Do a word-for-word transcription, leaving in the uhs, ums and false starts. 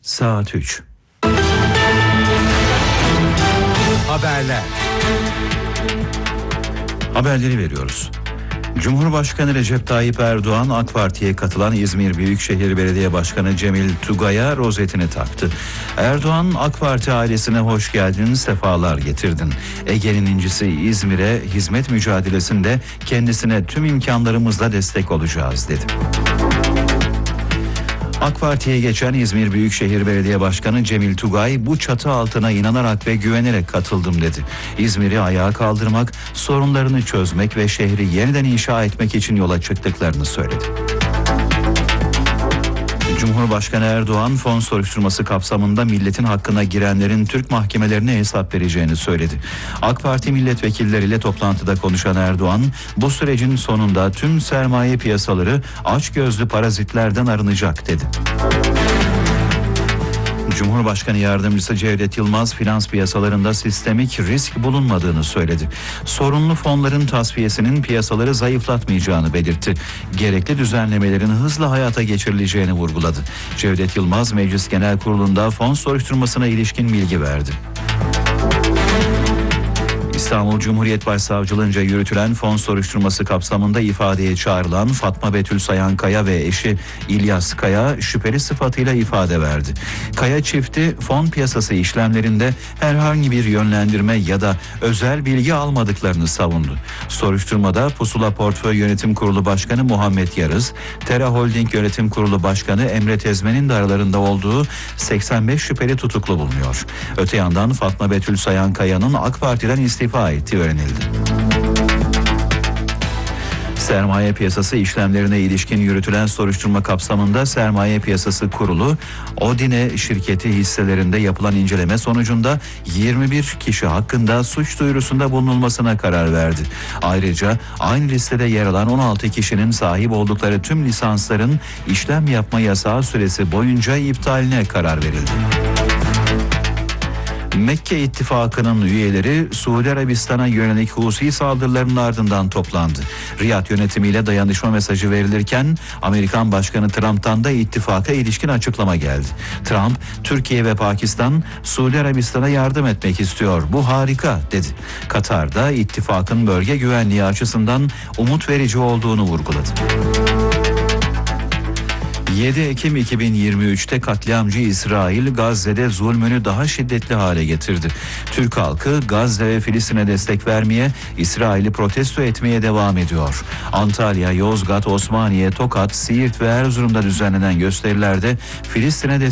Saat üç. Haberler. Haberleri veriyoruz. Cumhurbaşkanı Recep Tayyip Erdoğan AK Parti'ye katılan İzmir Büyükşehir Belediye Başkanı Cemil Tugay'a rozetini taktı. Erdoğan, AK Parti ailesine hoş geldin, sefalar getirdin. Ege'nin incisi İzmir'e hizmet mücadelesinde kendisine tüm imkanlarımızla destek olacağız dedi. AK Parti'ye geçen İzmir Büyükşehir Belediye Başkanı Cemil Tugay, bu çatı altına inanarak ve güvenerek katıldım dedi. İzmir'i ayağa kaldırmak, sorunlarını çözmek ve şehri yeniden inşa etmek için yola çıktıklarını söyledi. Cumhurbaşkanı Erdoğan, fon soruşturması kapsamında milletin hakkına girenlerin Türk mahkemelerine hesap vereceğini söyledi. AK Parti milletvekilleriyle toplantıda konuşan Erdoğan, bu sürecin sonunda tüm sermaye piyasaları açgözlü parazitlerden arınacak dedi. Cumhurbaşkanı Yardımcısı Cevdet Yılmaz, finans piyasalarında sistemik risk bulunmadığını söyledi. Sorunlu fonların tasfiyesinin piyasaları zayıflatmayacağını belirtti. Gerekli düzenlemelerin hızla hayata geçirileceğini vurguladı. Cevdet Yılmaz, Meclis Genel Kurulu'nda fon soruşturmasına ilişkin bilgi verdi. İstanbul Cumhuriyet Başsavcılığınca yürütülen fon soruşturması kapsamında ifadeye çağrılan Fatma Betül Sayankaya ve eşi İlyas Kaya şüpheli sıfatıyla ifade verdi. Kaya çifti fon piyasası işlemlerinde herhangi bir yönlendirme ya da özel bilgi almadıklarını savundu. Soruşturmada Pusula Portföy Yönetim Kurulu Başkanı Muhammed Yarız, Tera Holding Yönetim Kurulu Başkanı Emre Tezmen'in de aralarında olduğu seksen beş şüpheli tutuklu bulunuyor. Öte yandan Fatma Betül Sayankaya'nın AK Parti'den istifa ettiği öğrenildi. Sermaye piyasası işlemlerine ilişkin yürütülen soruşturma kapsamında Sermaye Piyasası Kurulu, Odine şirketi hisselerinde yapılan inceleme sonucunda yirmi bir kişi hakkında suç duyurusunda bulunulmasına karar verdi. Ayrıca aynı listede yer alan on altı kişinin sahip oldukları tüm lisansların işlem yapma yasağı süresi boyunca iptaline karar verildi. Mekke İttifakı'nın üyeleri Suudi Arabistan'a yönelik Husi saldırılarının ardından toplandı. Riyad yönetimiyle dayanışma mesajı verilirken Amerikan Başkanı Trump'tan da ittifaka ilişkin açıklama geldi. Trump, Türkiye ve Pakistan Suudi Arabistan'a yardım etmek istiyor. Bu harika dedi. Katar'da ittifakın bölge güvenliği açısından umut verici olduğunu vurguladı. yedi Ekim iki bin yirmi üçte katliamcı İsrail Gazze'de zulmünü daha şiddetli hale getirdi. Türk halkı Gazze ve Filistin'e destek vermeye, İsrail'i protesto etmeye devam ediyor. Antalya, Yozgat, Osmaniye, Tokat, Siirt ve Erzurum'da düzenlenen gösterilerde Filistin'e destek